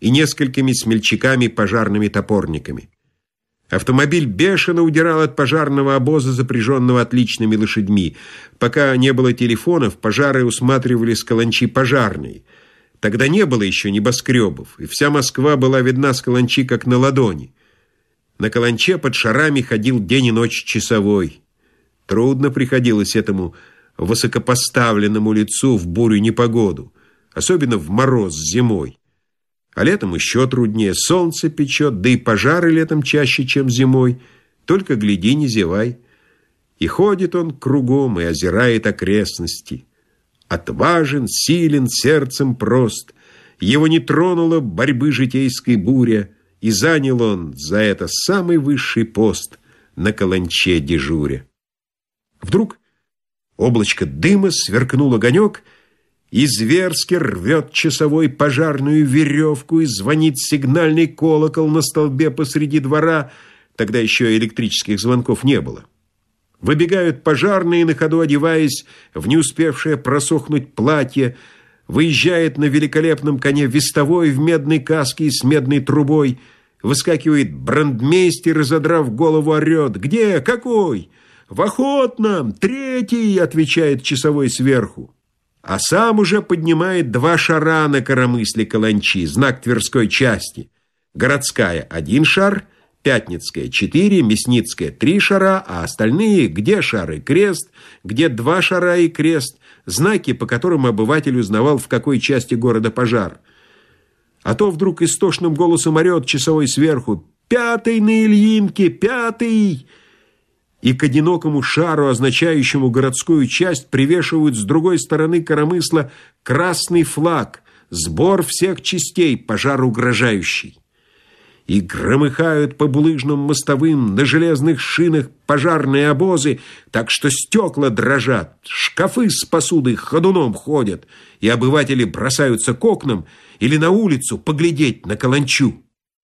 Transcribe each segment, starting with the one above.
и несколькими смельчаками-пожарными топорниками. Автомобиль бешено удирал от пожарного обоза, запряженного отличными лошадьми. Пока не было телефонов, пожары усматривали с каланчи пожарной. Тогда не было еще небоскребов, и вся Москва была видна с каланчи, как на ладони. На каланче под шарами ходил день и ночь часовой. Трудно приходилось этому высокопоставленному лицу в бурю-непогоду, особенно в мороз зимой. А летом еще труднее, солнце печет, да и пожары летом чаще, чем зимой. Только гляди, не зевай. И ходит он кругом, и озирает окрестности. Отважен, силен, сердцем прост. Его не тронула борьбы житейской буря, и занял он за это самый высший пост на каланче дежуря. Вдруг облачко дыма, сверкнул огонек, и зверски рвет часовой пожарную веревку, и звонит сигнальный колокол на столбе посреди двора. Тогда еще электрических звонков не было. Выбегают пожарные, на ходу одеваясь в не успевшее просохнуть платье. Выезжает на великолепном коне вестовой в медной каске и с медной трубой. Выскакивает брандмейстер и, задрав голову, орет: «Где? Какой?» «В охотном! Третий!» — отвечает часовой сверху. А сам уже поднимает 2 шара на коромысле каланчи, знак Тверской части. Городская — 1 шар, Пятницкая — 4, Мясницкая — 3 шара, а остальные — где шары крест, где 2 шара и крест, знаки, по которым обыватель узнавал, в какой части города пожар. А то вдруг истошным голосом орет часовой сверху: «5-й на Ильинке! 5-й!» И к одинокому шару, означающему городскую часть, привешивают с другой стороны коромысла красный флаг, сбор всех частей, пожар угрожающий. И громыхают по булыжным мостовым на железных шинах пожарные обозы, так что стекла дрожат, шкафы с посудой ходуном ходят, и обыватели бросаются к окнам или на улицу поглядеть на каланчу.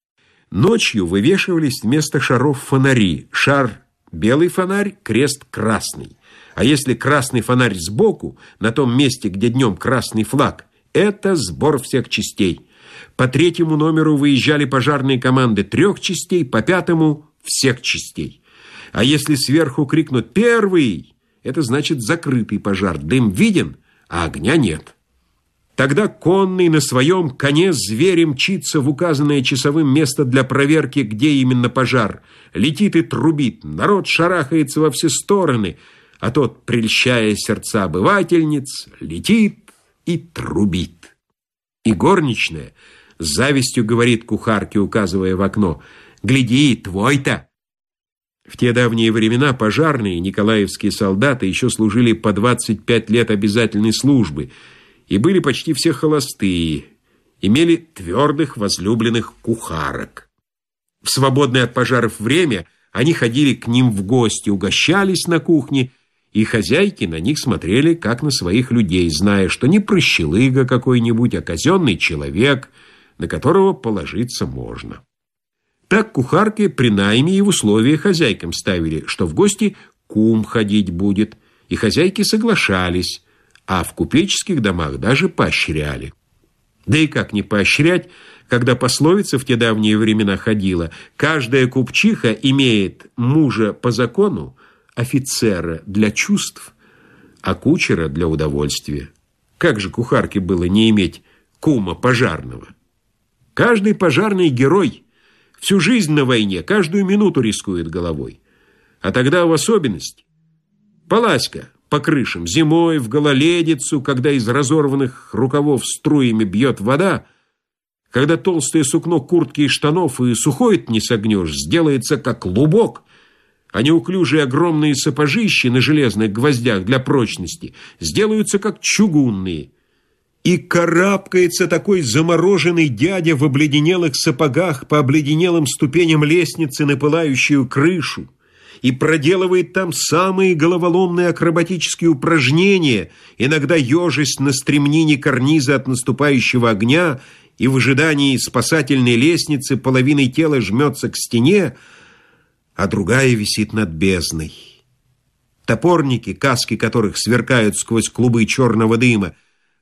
Ночью вывешивались вместо шаров фонари. Шар — белый фонарь, крест — красный. А если красный фонарь сбоку, на том месте, где днем красный флаг, это сбор всех частей. По 3-му номеру выезжали пожарные команды 3 частей, по 5-му — всех частей. А если сверху крикнут «Первый!», это значит закрытый пожар. Дым виден, а огня нет. Тогда конный на своем коне зверем мчится в указанное часовым место для проверки, где именно пожар. Летит и трубит, народ шарахается во все стороны, а тот, прельщая сердца обывательниц, летит и трубит. И горничная с завистью говорит кухарке, указывая в окно: «Гляди, твой-то!» В те давние времена пожарные, николаевские солдаты, еще служили по 25 лет обязательной службы и были почти все холостые, имели твердых возлюбленных кухарок. В свободное от пожаров время они ходили к ним в гости, угощались на кухне, и хозяйки на них смотрели, как на своих людей, зная, что не прощелыга какой-нибудь, а казенный человек, на которого положиться можно. Так кухарки при найме и в условия хозяйкам ставили, что в гости кум ходить будет, и хозяйки соглашались, а в купеческих домах даже поощряли. Да и как не поощрять, когда пословица в те давние времена ходила: «Каждая купчиха имеет мужа по закону, офицера для чувств, а кучера для удовольствия». Как же кухарке было не иметь кума пожарного? Каждый пожарный герой всю жизнь на войне, каждую минуту рискует головой. А тогда в особенности полазь-ка по крышам зимой, в гололедицу, когда из разорванных рукавов струями бьет вода, когда толстое сукно куртки и штанов и сухой-то не согнешь, сделается как лубок, а неуклюжие огромные сапожищи на железных гвоздях для прочности сделаются как чугунные. И карабкается такой замороженный дядя в обледенелых сапогах по обледенелым ступеням лестницы на пылающую крышу и проделывает там самые головоломные акробатические упражнения, иногда ежась на стремнине карниза от наступающего огня и в ожидании спасательной лестницы половиной тела жмется к стене, а другая висит над бездной. Топорники, каски которых сверкают сквозь клубы черного дыма,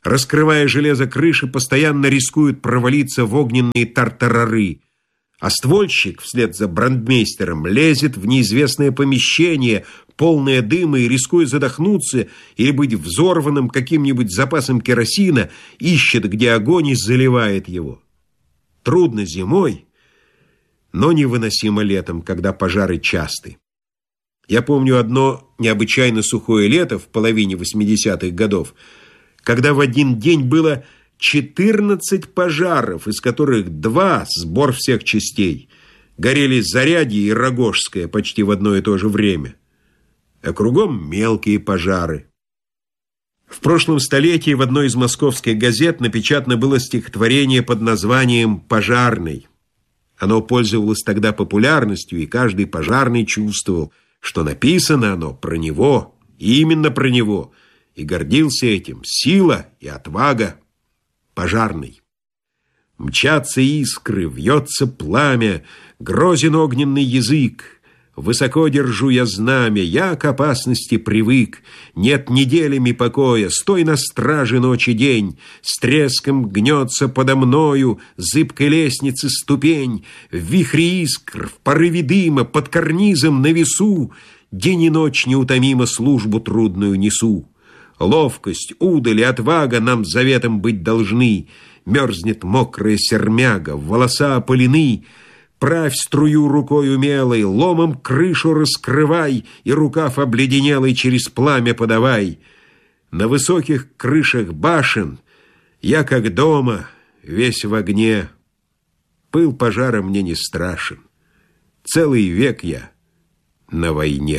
Раскрывая железо крыши, постоянно рискуют провалиться в огненные тартарары, а ствольщик вслед за брандмейстером лезет в неизвестное помещение, полное дыма, и, рискуя задохнуться или быть взорванным каким-нибудь запасом керосина, ищет, где огонь, и заливает его. Трудно зимой, но невыносимо летом, когда пожары часты. Я помню одно необычайно сухое лето в половине 80-х годов, когда в один день было 14 пожаров, из которых 2, сбор всех частей, горели Зарядье и Рогожское почти в одно и то же время. А кругом мелкие пожары. В прошлом столетии в одной из московских газет напечатано было стихотворение под названием «Пожарный». Оно пользовалось тогда популярностью, и каждый пожарный чувствовал, что написано оно про него, именно про него, и гордился этим. Сила и отвага. Пожарный. Мчатся искры, вьется пламя, грозен огненный язык. Высоко держу я знамя, я к опасности привык. Нет неделями покоя, стой на страже ночь и день. С треском гнется подо мною зыбкой лестницы ступень. В вихре искр, в порыве дыма, под карнизом на весу день и ночь неутомимо службу трудную несу. Ловкость, удаль и отвага нам заветом быть должны. Мерзнет мокрая сермяга, волоса опалены. Правь струю рукой умелой, ломом крышу раскрывай и рукав обледенелый через пламя подавай. На высоких крышах башен я, как дома, весь в огне. Пыл пожара мне не страшен. Целый век я на войне.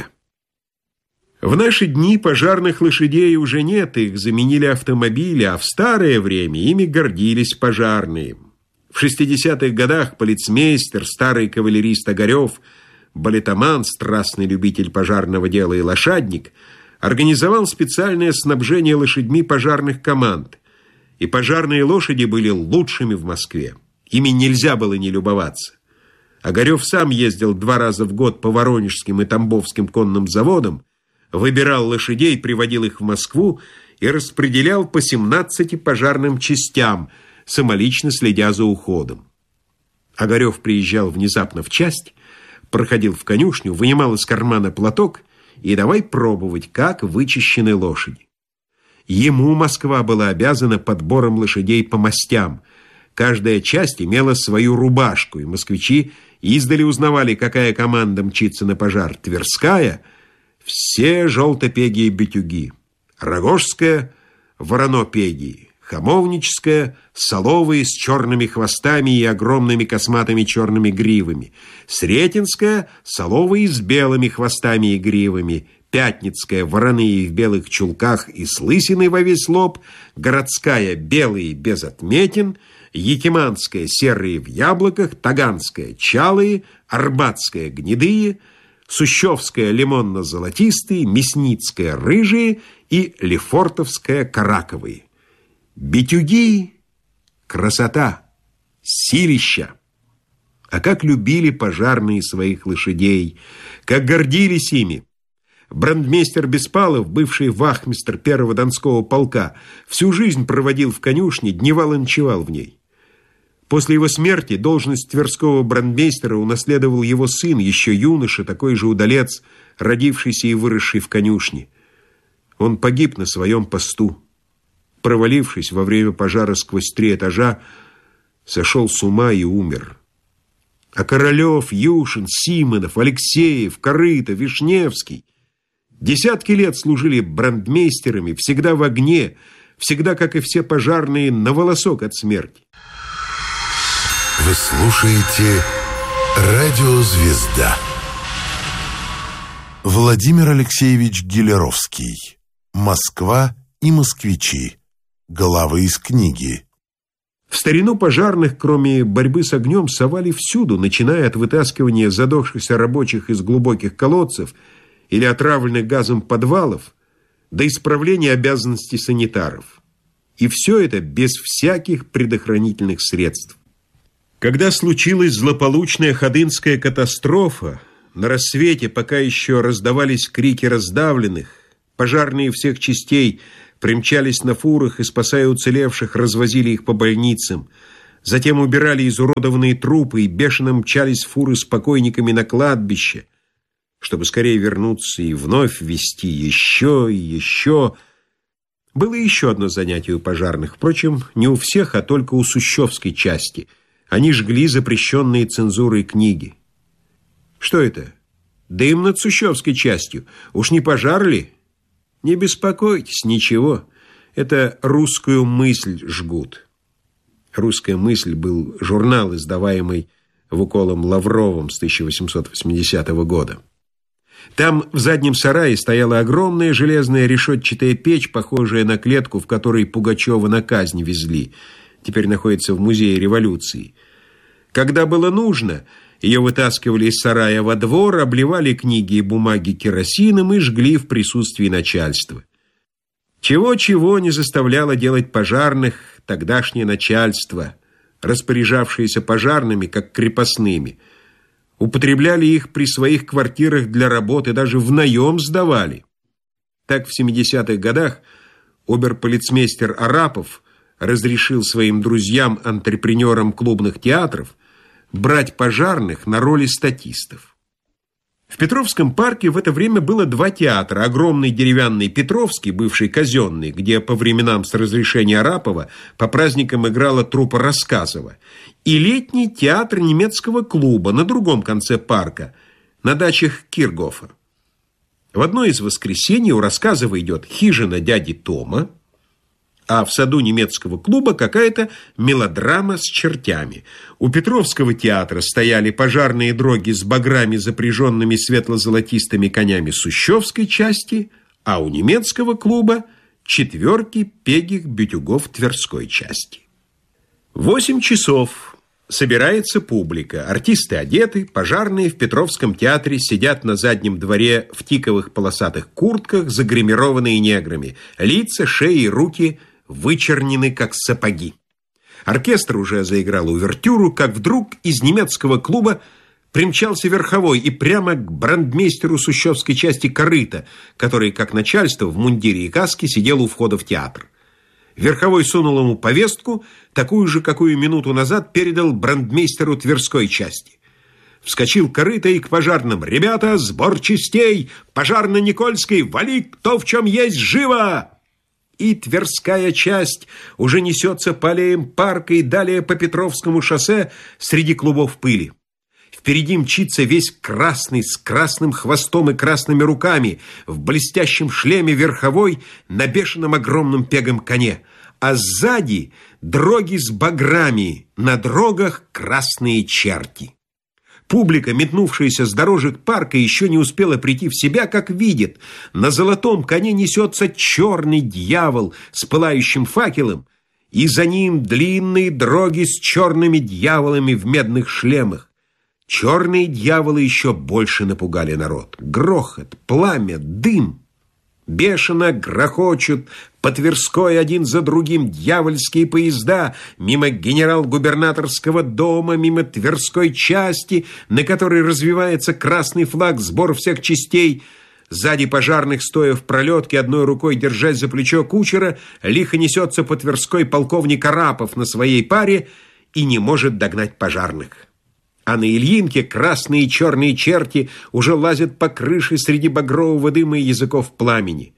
В наши дни пожарных лошадей уже нет, их заменили автомобили, а в старое время ими гордились пожарные. В 60-х годах полицмейстер, старый кавалерист Огарев, балетоман, страстный любитель пожарного дела и лошадник, организовал специальное снабжение лошадьми пожарных команд, и пожарные лошади были лучшими в Москве. Ими нельзя было не любоваться. Огарев сам ездил 2 раза в год по Воронежским и Тамбовским конным заводам, выбирал лошадей, приводил их в Москву и распределял по 17 пожарным частям, самолично следя за уходом. Огарев приезжал внезапно в часть, проходил в конюшню, вынимал из кармана платок и давай пробовать, как вычищены лошади. Ему Москва была обязана подбором лошадей по мастям. Каждая часть имела свою рубашку, и москвичи издали узнавали, какая команда мчится на пожар. Тверская — все желтопегие битюги, Рогожская — воронопегии, Хамовническая — соловые с черными хвостами и огромными косматыми черными гривами, Сретенская — соловые с белыми хвостами и гривами, Пятницкая — вороные в белых чулках и с лысиной во весь лоб, Городская — белые без отметин, Якиманская — серые в яблоках, Таганская — чалые, Арбатская — гнедые, Сущевская — лимонно-золотистые, Мясницкая — рыжие и Лефортовская — караковые. Битюги — красота, силища. А как любили пожарные своих лошадей, как гордились ими. Брандмейстер Беспалов, бывший вахмистр 1-го Донского полка, всю жизнь проводил в конюшне, дневал и ночевал в ней. После его смерти должность тверского брандмейстера унаследовал его сын, еще юноша, такой же удалец, родившийся и выросший в конюшне. Он погиб на своем посту. Провалившись во время пожара сквозь 3 этажа, сошел с ума и умер. А Королев, Юшин, Симонов, Алексеев, Корыто, Вишневский десятки лет служили брандмейстерами, всегда в огне, всегда, как и все пожарные, на волосок от смерти. Вы слушаете «Радио Звезда». Владимир Алексеевич Гелеровский. «Москва и москвичи». Главы из книги. В старину пожарных, кроме борьбы с огнем, совали всюду, начиная от вытаскивания задохшихся рабочих из глубоких колодцев или отравленных газом подвалов, до исправления обязанностей санитаров. И все это без всяких предохранительных средств. Когда случилась злополучная Ходынская катастрофа, на рассвете, пока еще раздавались крики раздавленных, пожарные всех частей примчались на фурах и, спасая уцелевших, развозили их по больницам. Затем убирали изуродованные трупы и бешено мчались фуры с покойниками на кладбище, чтобы скорее вернуться и вновь везти еще и еще. Было еще одно занятие у пожарных, впрочем, не у всех, а только у Сущевской части. Они жгли запрещенные цензурой книги. Что это? Дым над Сущевской частью. Уж не пожар ли? Не беспокойтесь, ничего. Это «Русскую мысль» жгут. «Русская мысль» был журнал, издаваемый Вуколом Лавровым с 1880 года. Там в заднем сарае стояла огромная железная решетчатая печь, похожая на клетку, в которой Пугачева на казнь везли. Теперь находится в Музее революции. Когда было нужно, ее вытаскивали из сарая во двор, обливали книги и бумаги керосином и жгли в присутствии начальства. Чего-чего не заставляло делать пожарных тогдашнее начальство, распоряжавшееся пожарными, как крепостными. Употребляли их при своих квартирах для работы, даже в наем сдавали. Так в 70-х годах оберполицмейстер Арапов разрешил своим друзьям-антрепренерам клубных театров брать пожарных на роли статистов. В Петровском парке в это время было два театра. Огромный деревянный Петровский, бывший казенный, где по временам с разрешения Арапова по праздникам играла труппа Рассказова, и летний театр немецкого клуба на другом конце парка, на дачах Киргофа. В одно из воскресений у Рассказова идет «Хижина дяди Тома», а в саду немецкого клуба какая-то мелодрама с чертями. У Петровского театра стояли пожарные дроги с баграми, запряженными светло-золотистыми конями Сущевской части, а у немецкого клуба четверки пегих бютюгов Тверской части. 8 часов. Собирается публика. Артисты одеты, пожарные в Петровском театре сидят на заднем дворе в тиковых полосатых куртках, загримированные неграми. Лица, шеи и руки вычернены, как сапоги. Оркестр уже заиграл увертюру, как вдруг из немецкого клуба примчался верховой и прямо к брандмейстеру Сущевской части Корыто, который, как начальство в мундире и каске, сидел у входа в театр. Верховой сунул ему повестку, такую же, какую минуту назад передал брандмейстеру Тверской части. Вскочил Корыто и к пожарным: «Ребята, сбор частей! Пожарно-Никольской, вали, кто в чем есть, живо!» И Тверская часть уже несется по аллеям парка и далее по Петровскому шоссе среди клубов пыли. Впереди мчится весь красный, с красным хвостом и красными руками, в блестящем шлеме верховой на бешеном огромном пегом коне, а сзади дроги с баграми, на дрогах красные черти. Публика, метнувшаяся с дорожек парка, еще не успела прийти в себя, как видит: на золотом коне несется черный дьявол с пылающим факелом, и за ним длинные дроги с черными дьяволами в медных шлемах. Черные дьяволы еще больше напугали народ. Грохот, пламя, дым. Бешено грохочут по Тверской один за другим дьявольские поезда, мимо генерал-губернаторского дома, мимо Тверской части, на которой развивается красный флаг, сбор всех частей. Сзади пожарных, стоя в пролетке, одной рукой держась за плечо кучера, лихо несется по Тверской полковник Арапов на своей паре и не может догнать пожарных. А на Ильинке красные и черные черти уже лазят по крыше среди багрового дыма и языков пламени.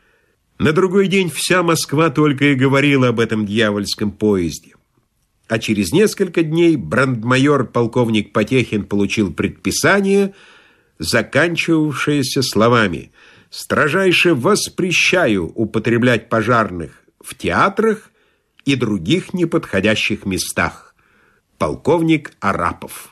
На другой день вся Москва только и говорила об этом дьявольском поезде. А через несколько дней брандмайор полковник Потехин получил предписание, заканчивавшееся словами: «Строжайше воспрещаю употреблять пожарных в театрах и других неподходящих местах. Полковник Арапов».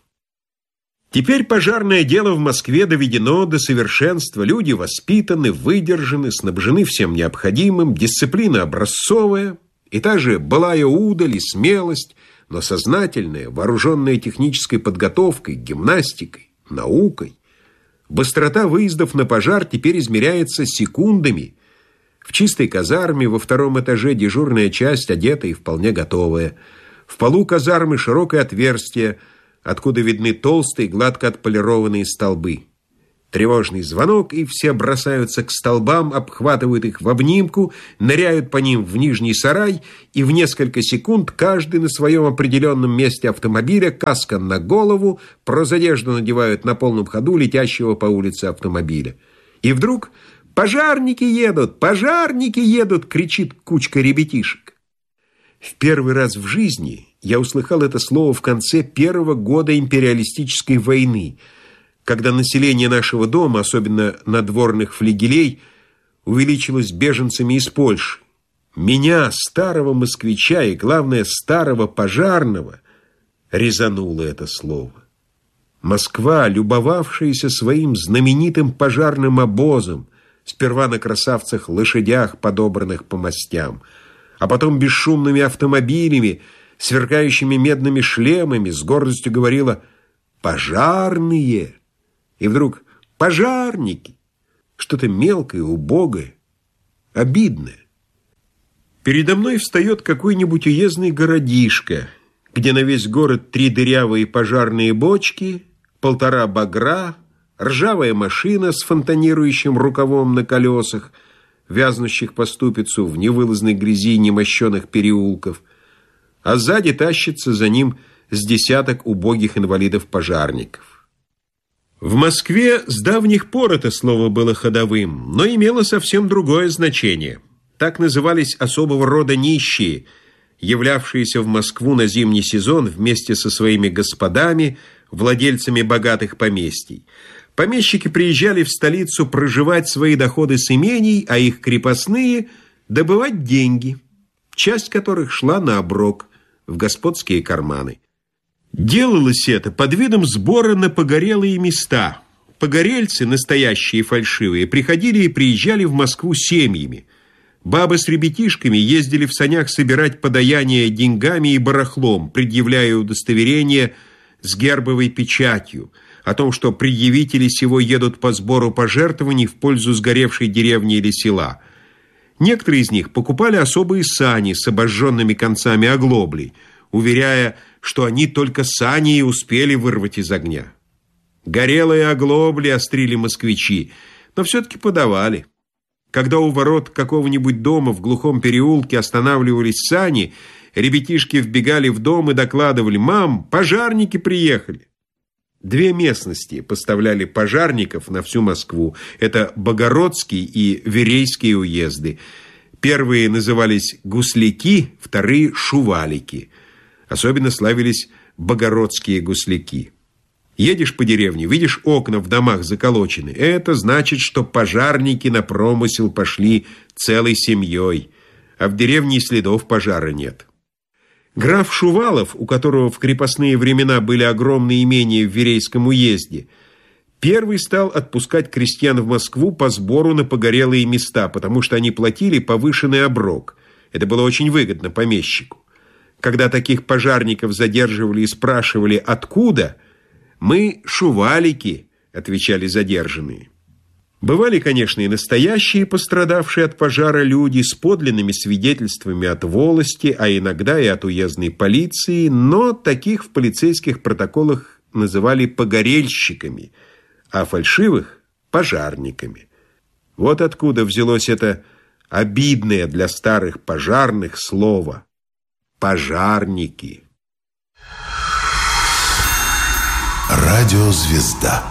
Теперь пожарное дело в Москве доведено до совершенства. Люди воспитаны, выдержаны, снабжены всем необходимым, дисциплина образцовая, и та же былая удаль и смелость, но сознательная, вооруженная технической подготовкой, гимнастикой, наукой. Быстрота выездов на пожар теперь измеряется секундами. В чистой казарме во втором этаже дежурная часть одета и вполне готовая. В полу казармы широкое отверстие, откуда видны толстые, гладко отполированные столбы. Тревожный звонок, и все бросаются к столбам, обхватывают их в обнимку, ныряют по ним в нижний сарай, и в несколько секунд каждый на своем определенном месте автомобиля, каска на голову, прозодежду надевают на полном ходу летящего по улице автомобиля. И вдруг «Пожарники едут! Пожарники едут!» кричит кучка ребятишек. В первый раз в жизни я услыхал это слово в конце первого года империалистической войны, когда население нашего дома, особенно надворных флигелей, увеличилось беженцами из Польши. Меня, старого москвича и, главное, старого пожарного, резануло это слово. Москва, любовавшаяся своим знаменитым пожарным обозом, сперва на красавцах-лошадях, подобранных по мастям, а потом бесшумными автомобилями, сверкающими медными шлемами, с гордостью говорила «пожарные». И вдруг «пожарники». Что-то мелкое, убогое, обидное. Передо мной встает какой-нибудь уездный городишко, где на весь город 3 дырявые пожарные бочки, 1,5 багра, ржавая машина с фонтанирующим рукавом на колесах, вязнущих по ступицу в невылазной грязи немощенных переулков, а сзади тащится за ним с десяток убогих инвалидов-пожарников. В Москве с давних пор это слово было ходовым, но имело совсем другое значение. Так назывались особого рода нищие, являвшиеся в Москву на зимний сезон вместе со своими господами, владельцами богатых поместий. Помещики приезжали в столицу проживать свои доходы с имений, а их крепостные – добывать деньги, часть которых шла на оброк в господские карманы. Делалось это под видом сбора на погорелые места. Погорельцы, настоящие и фальшивые, приходили и приезжали в Москву семьями. Бабы с ребятишками ездили в санях собирать подаяние деньгами и барахлом, предъявляя удостоверение с гербовой печатью о том, что предъявители сего едут по сбору пожертвований в пользу сгоревшей деревни или села. Некоторые из них покупали особые сани с обожженными концами оглоблей, уверяя, что они только сани и успели вырвать из огня. Горелые оглобли острили москвичи, но все-таки подавали. Когда у ворот какого-нибудь дома в глухом переулке останавливались сани, ребятишки вбегали в дом и докладывали: «Мам, пожарники приехали!» 2 местности поставляли пожарников на всю Москву. Это Богородский и Верейские уезды. Первые назывались гусляки, вторые – шувалики. Особенно славились богородские гусляки. Едешь по деревне, видишь, окна в домах заколочены. Это значит, что пожарники на промысел пошли целой семьей, а в деревне и следов пожара нет. Граф Шувалов, у которого в крепостные времена были огромные имения в Верейском уезде, первый стал отпускать крестьян в Москву по сбору на погорелые места, потому что они платили повышенный оброк. Это было очень выгодно помещику. Когда таких пожарников задерживали и спрашивали «откуда?», «мы шувалики», отвечали задержанные. Бывали, конечно, и настоящие пострадавшие от пожара люди с подлинными свидетельствами от волости, а иногда и от уездной полиции, но таких в полицейских протоколах называли погорельщиками, а фальшивых – пожарниками. Вот откуда взялось это обидное для старых пожарных слово «пожарники». Радиозвезда.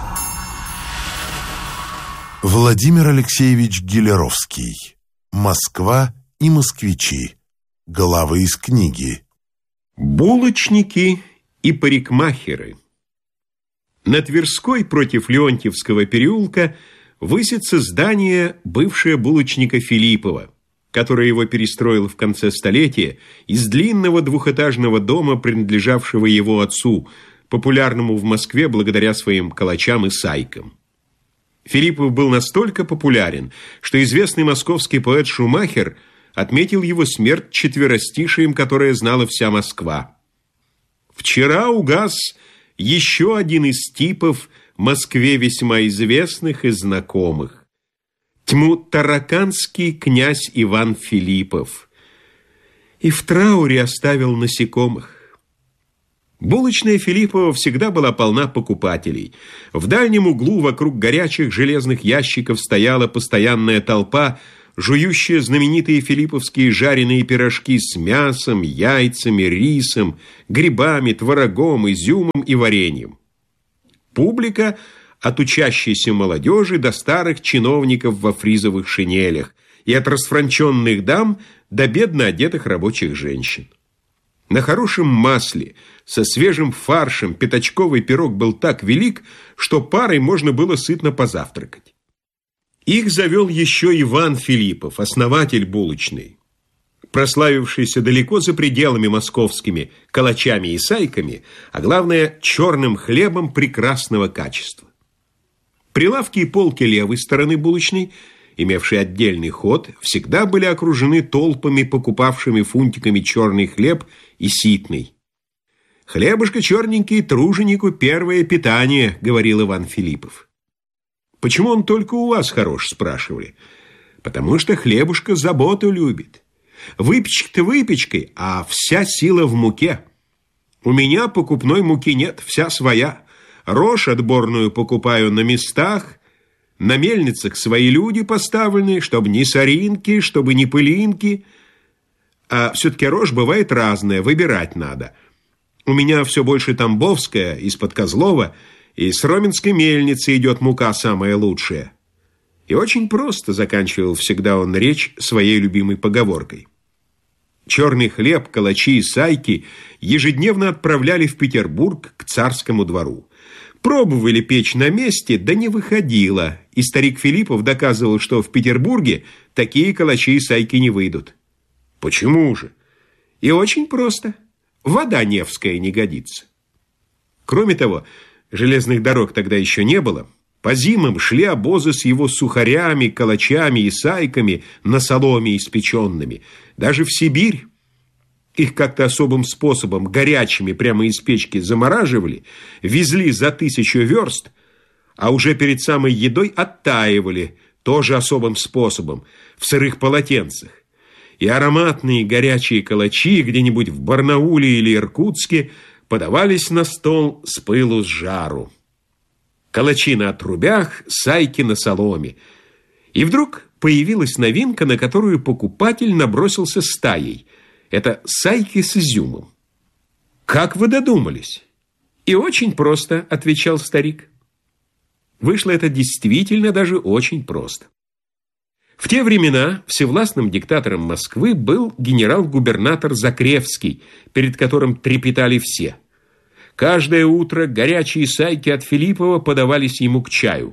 Владимир Алексеевич Гилеровский. Москва и москвичи. Главы из книги. Булочники и парикмахеры. На Тверской против Леонтьевского переулка высится здание, бывшее булочника Филиппова, которое его перестроил в конце столетия из длинного двухэтажного дома, принадлежавшего его отцу, популярному в Москве благодаря своим калачам и сайкам. Филиппов был настолько популярен, что известный московский поэт Шумахер отметил его смерть четверостишием, которое знала вся Москва. «Вчера угас еще один из типов Москве весьма известных и знакомых. Тьму-тараканский князь Иван Филиппов. И в трауре оставил насекомых. Булочная Филиппова всегда была полна покупателей. В дальнем углу вокруг горячих железных ящиков стояла постоянная толпа, жующая знаменитые филипповские жареные пирожки с мясом, яйцами, рисом, грибами, творогом, изюмом и вареньем. Публика от учащейся молодежи до старых чиновников во фризовых шинелях и от расфранченных дам до бедно одетых рабочих женщин. На хорошем масле, со свежим фаршем пятачковый пирог был так велик, что парой можно было сытно позавтракать. Их завел еще Иван Филиппов, основатель булочной, прославившийся далеко за пределами московскими калачами и сайками, а главное, черным хлебом прекрасного качества. Прилавки и полки левой стороны булочной, имевшие отдельный ход, всегда были окружены толпами, покупавшими фунтиками черный хлеб и ситный. «Хлебушка черненький, труженику первое питание», — говорил Иван Филиппов. «Почему он только у вас хорош?» — спрашивали. «Потому что хлебушка заботу любит. Выпечка-то выпечкой, а вся сила в муке. У меня покупной муки нет, вся своя. Рожь отборную покупаю на местах, на мельницах свои люди поставлены, чтобы ни соринки, чтобы ни пылинки. А все-таки рожь бывает разная, выбирать надо. У меня все больше тамбовская, из-под Козлова, и с Роменской мельницы идет мука самая лучшая». И очень просто заканчивал всегда он речь своей любимой поговоркой. Черный хлеб, калачи и сайки ежедневно отправляли в Петербург к царскому двору. Пробовали печь на месте, да не выходило, и старик Филиппов доказывал, что в Петербурге такие калачи и сайки не выйдут. Почему же? И очень просто. Вода Невская не годится. Кроме того, железных дорог тогда еще не было. По зимам шли обозы с его сухарями, калачами и сайками на соломе испеченными. Даже в Сибирь. Их как-то особым способом, горячими, прямо из печки замораживали, везли за 1000 верст, а уже перед самой едой оттаивали, тоже особым способом, в сырых полотенцах. И ароматные горячие калачи где-нибудь в Барнауле или Иркутске подавались на стол с пылу с жару. Калачи на отрубях, сайки на соломе. И вдруг появилась новинка, на которую покупатель набросился стаей. Это сайки с изюмом. «Как вы додумались?» «И очень просто», — отвечал старик. Вышло это действительно даже очень просто. В те времена всевластным диктатором Москвы был генерал-губернатор Закревский, перед которым трепетали все. Каждое утро горячие сайки от Филиппова подавались ему к чаю.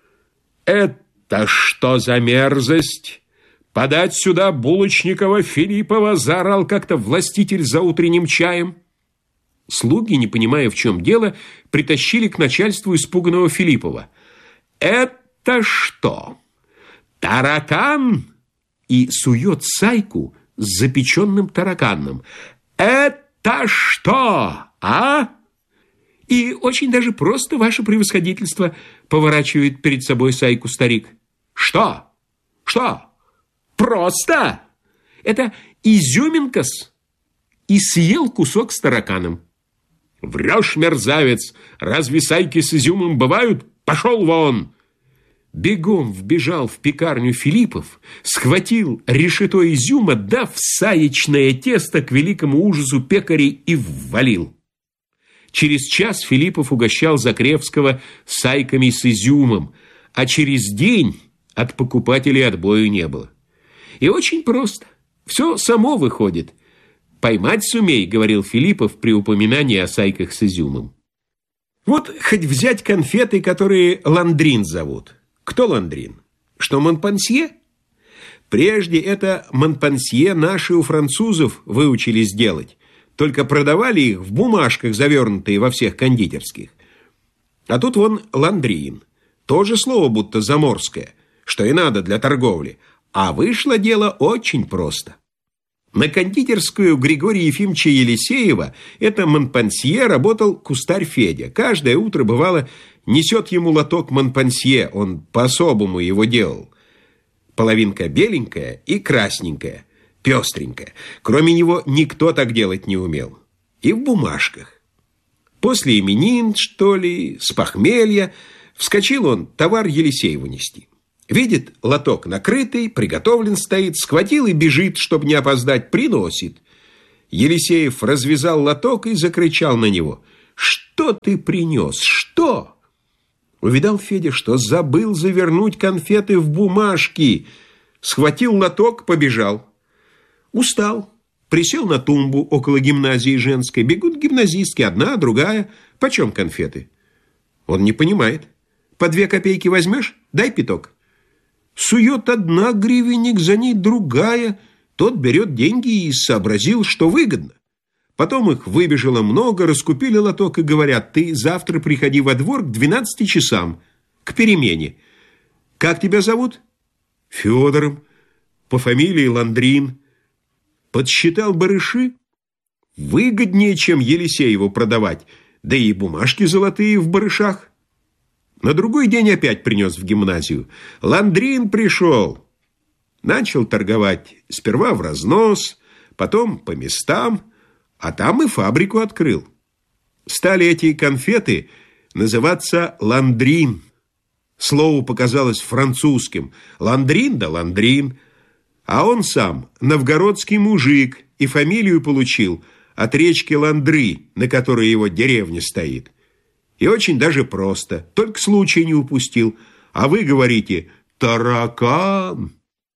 «Это что за мерзость? Подать сюда Булочникова Филиппова!» — заорал как-то властитель за утренним чаем. Слуги, не понимая, в чем дело, притащили к начальству испуганного Филиппова. «Это что? Таракан?» И сует сайку с запеченным тараканом. «Это что, а?» «И очень даже просто, ваше превосходительство», — поворачивает перед собой сайку старик. «Что? Что? Просто? Это изюминка-с». И съел кусок с тараканом. «Врешь, мерзавец! Разве сайки с изюмом бывают? Пошел вон!» Бегом вбежал в пекарню Филиппов, схватил решето изюма, дав саечное тесто к великому ужасу пекарей и ввалил. Через час Филиппов угощал Закревского сайками с изюмом, а через день от покупателей отбою не было. И очень просто. Все само выходит. «Поймать сумей», — говорил Филиппов при упоминании о сайках с изюмом. Вот хоть взять конфеты, которые ландрин зовут. Кто ландрин? Что, Монпансье? Прежде это Монпансье наши у французов выучились делать, только продавали их в бумажках, завернутые во всех кондитерских. А тут вон ландрин. Тоже слово будто заморское, что и надо для торговли. А вышло дело очень просто. На кондитерскую Григория Ефимовича Елисеева это Монпансье работал кустарь Федя. Каждое утро, бывало, несет ему лоток Монпансье, он по-особому его делал. Половинка беленькая и красненькая, пестренькая. Кроме него никто так делать не умел. И в бумажках. После именин, что ли, с похмелья, вскочил он товар Елисееву нести. Видит, лоток накрытый, приготовлен стоит, схватил и бежит, чтобы не опоздать, приносит. Елисеев развязал лоток и закричал на него: «Что ты принес? Что?» Увидал Федя, что забыл завернуть конфеты в бумажки. Схватил лоток, побежал. Устал. Присел на тумбу около гимназии женской. Бегут гимназистки, одна, другая. Почем конфеты? Он не понимает. По 2 копейки возьмешь? Дай пяток. Сует одна гривенник, за ней другая. Тот берет деньги и сообразил, что выгодно. Потом их выбежало много, раскупили лоток и говорят: ты завтра приходи во двор к 12 часам, к перемене. Как тебя зовут? Федором. По фамилии Ландрин. Подсчитал барыши. Выгоднее, чем Елисееву продавать, да и бумажки золотые в барышах. На другой день опять принес в гимназию. Ландрин пришел. Начал торговать сперва в разнос, потом по местам, а там и фабрику открыл. Стали эти конфеты называться «Ландрин». Слово показалось французским. Ландрин да Ландрин. А он сам новгородский мужик и фамилию получил от речки Ландры, на которой его деревня стоит. И очень даже просто, только случай не упустил. А вы говорите «таракан».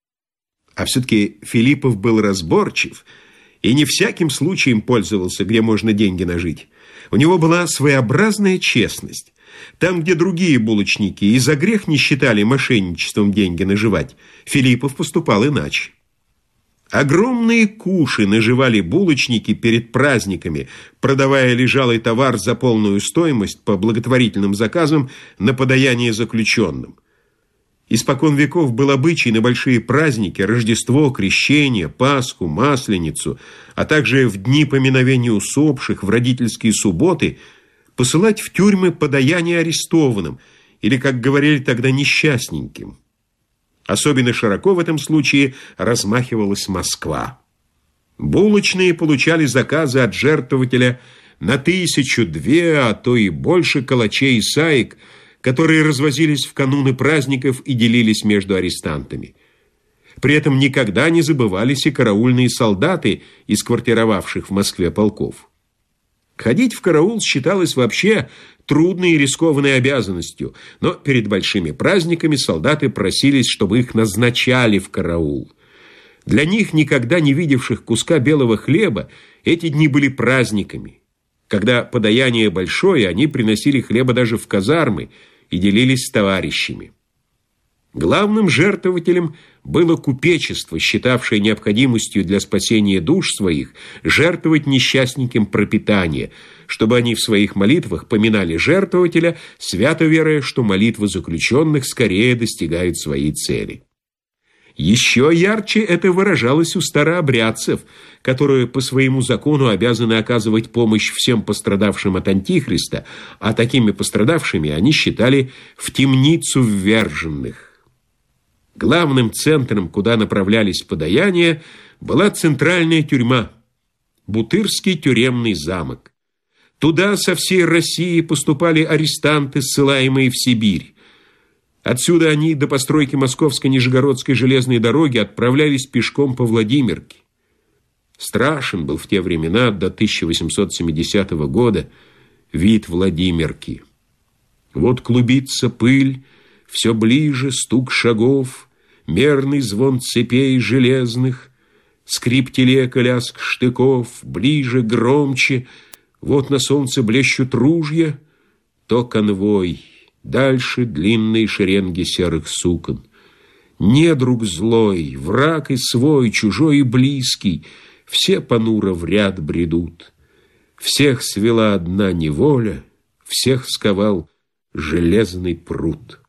А все-таки Филиппов был разборчив и не всяким случаем пользовался, где можно деньги нажить. У него была своеобразная честность. Там, где другие булочники и за грех не считали мошенничеством деньги наживать, Филиппов поступал иначе. Огромные куши наживали булочники перед праздниками, продавая лежалый товар за полную стоимость по благотворительным заказам на подаяние заключенным. Испокон веков был обычай на большие праздники, Рождество, Крещение, Пасху, Масленицу, а также в дни поминовения усопших, в родительские субботы посылать в тюрьмы подаяние арестованным или, как говорили тогда, несчастненьким. Особенно широко в этом случае размахивалась Москва. Булочные получали заказы от жертвователя на 1000-2, а то и больше калачей и саек, которые развозились в кануны праздников и делились между арестантами. При этом никогда не забывались и караульные солдаты из квартировавших в Москве полков. Ходить в караул считалось вообще трудной и рискованной обязанностью, но перед большими праздниками солдаты просились, чтобы их назначали в караул. Для них, никогда не видевших куска белого хлеба, эти дни были праздниками. Когда подаяние большое, они приносили хлеба даже в казармы и делились с товарищами. Главным жертвователем было купечество, считавшее необходимостью для спасения душ своих жертвовать несчастникам пропитание, чтобы они в своих молитвах поминали жертвователя, свято веруя, что молитвы заключенных скорее достигают своей цели. Еще ярче это выражалось у старообрядцев, которые по своему закону обязаны оказывать помощь всем пострадавшим от Антихриста, а такими пострадавшими они считали в темницу вверженных. Главным центром, куда направлялись подаяния, была центральная тюрьма, Бутырский тюремный замок. Туда со всей России поступали арестанты, ссылаемые в Сибирь. Отсюда они до постройки Московско-Нижегородской железной дороги отправлялись пешком по Владимирке. Страшен был в те времена, до 1870 года, вид Владимирки. Вот клубится пыль, все ближе стук шагов, мерный звон цепей железных, скрип телег и лязг штыков, ближе, громче. Вот на солнце блещут ружья, то конвой, дальше длинные шеренги серых сукон. Недруг злой, враг и свой, чужой и близкий, все понуро в ряд бредут. Всех свела одна неволя, всех сковал железный пруд.